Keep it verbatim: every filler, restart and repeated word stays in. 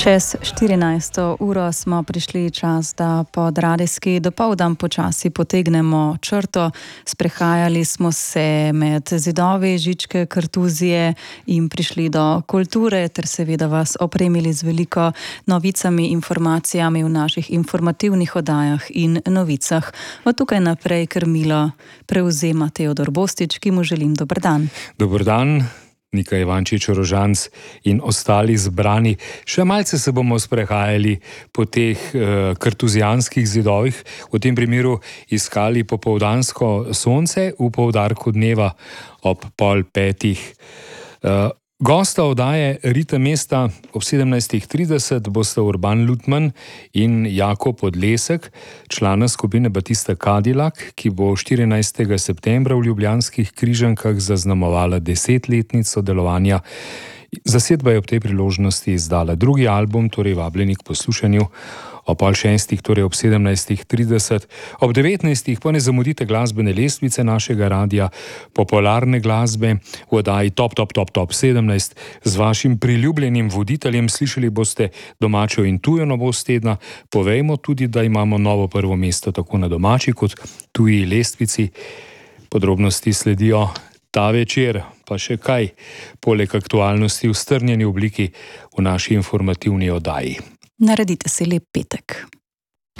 Čez štirinajsto uro smo prišli čas, da pod radijski dopoldan počasi potegnemo črto. Sprehajali smo se med zidovi Žičke Kartuzije in prišli do kulture ter seveda vas opremili z veliko novicami, informacijami v naših informativnih oddajah in novicah. Od tukaj naprej krmilo prevzema Teodor Bostič, ki mu želim dober dan. Dober dan. Nika Ivančič-Rožanc in ostali zbrani. Še malce se bomo sprehajali po teh uh, kartuzijanskih zidovih, v tem primeru iskali popoldansko sonce v poudarku dneva ob pol petih. Uh, Gosta oddaje Ritem mesta ob sedemnajstih trideset bosta Urban Lutman in Jako Podlesek, člana skupine Batista Cadillac, ki bo štirinajstega septembra v Ljubljanskih Križankah zaznamovala desetletnico delovanja. Zasedba je ob tej priložnosti izdala drugi album, torej vabljeni k poslušanju ob pol šestih, torej ob sedemnajstih trideset. Ob devetnajstih pa ne zamudite glasbene lestvice našega radia, popularne glasbe v oddaji Top, Top, Top, Top sedemnajst. Z vašim priljubljenim voditeljem slišali boste domačo in tujo novost tedna. Povejmo tudi, da imamo novo prvo mesto tako na domači kot tuji lestvici. Podrobnosti sledijo ta večer, pa še kaj poleg aktualnosti v strnjeni obliki v naši informativni oddaji. Naredite si lep petek.